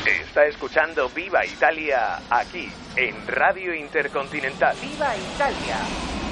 Está escuchando Viva Italia aquí, en Radio Intercontinental. ¡Viva Italia!